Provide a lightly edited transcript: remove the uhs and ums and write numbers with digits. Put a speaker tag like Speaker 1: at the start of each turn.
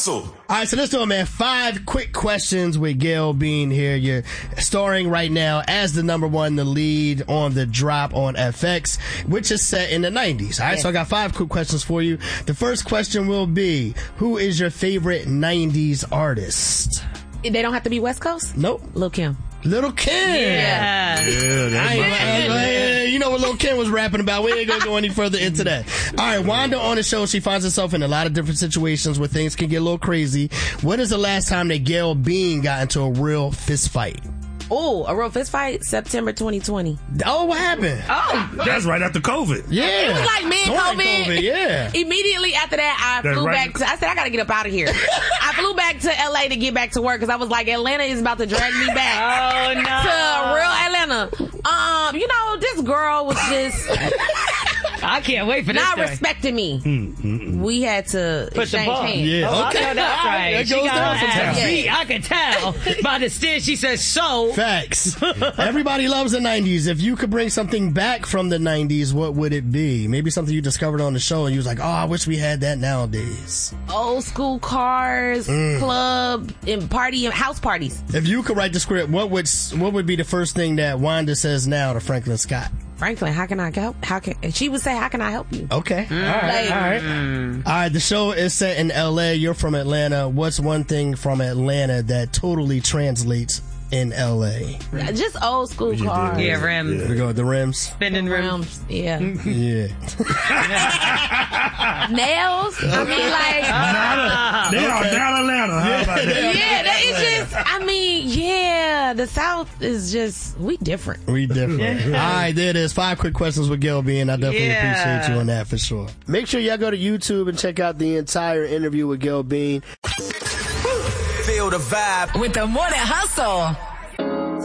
Speaker 1: Hustle.
Speaker 2: All right, so let's do it, man. 5 quick questions with Gayle Bean here. You're starring right now as the number one, the lead on The Drop on FX, which is set in the 90s. All right, so I got 5 quick questions for you. The first question will be, who is your favorite 90s artist?
Speaker 3: They don't have to be West Coast?
Speaker 2: Nope.
Speaker 3: Lil' Kim.
Speaker 2: Little Kim.
Speaker 4: Yeah, that's
Speaker 2: you know what Lil Kim was rapping about. We ain't gonna go any further into that. All right, Wanda on the show, she finds herself in a lot of different situations where things can get a little crazy. When is the last time that Gayle Bean got into a real fist fight?
Speaker 3: Oh, a real fist fight? September 2020.
Speaker 2: Oh, what happened?
Speaker 3: Oh,
Speaker 4: that's right after COVID.
Speaker 2: Yeah.
Speaker 3: It was like mid-COVID.
Speaker 2: Yeah.
Speaker 3: Immediately after that, I flew back to, I said, I gotta get up out of here. I flew back to LA to get back to work because I was like, Atlanta is about to drag me back.
Speaker 5: Oh, no.
Speaker 3: To real Atlanta. You know, this girl was just...
Speaker 5: I can't wait for this.
Speaker 3: Not respecting me. We had to
Speaker 5: put the ball.
Speaker 3: hands.
Speaker 2: Yeah,
Speaker 5: oh,
Speaker 2: okay.
Speaker 5: I know that's right.
Speaker 2: That
Speaker 5: She
Speaker 2: goes
Speaker 5: got
Speaker 2: down
Speaker 5: her ass
Speaker 2: sometimes.
Speaker 5: beat. I could tell by the stare she says so.
Speaker 2: Facts. Everybody loves the 90s. If you could bring something back from the 90s, what would it be? Maybe something you discovered on the show and you was like, oh, I wish we had that nowadays.
Speaker 3: Old school cars, club, and party, and house parties.
Speaker 2: If you could write the script, what would be the first thing that Wanda says now to Franklin Scott?
Speaker 3: Franklin, how can I help? And she would say, how can I help you?
Speaker 2: Okay. All right. The show is set in LA. You're from Atlanta. What's one thing from Atlanta that totally translates in LA?
Speaker 3: Just old school cars.
Speaker 5: Yeah, rims.
Speaker 2: We go with the rims.
Speaker 5: Spinning rims.
Speaker 3: Yeah.
Speaker 2: Yeah.
Speaker 3: Nails. I mean, like.
Speaker 4: They are down Atlanta. How about that?
Speaker 3: Yeah, that is just, I mean, yeah, the South is just, we different.
Speaker 2: We different. All right, there it is. 5 quick questions with Gayle Bean. I definitely appreciate you on that for sure. Make sure y'all go to YouTube and check out the entire interview with Gayle Bean.
Speaker 1: Feel the vibe
Speaker 6: with the Morning Hustle.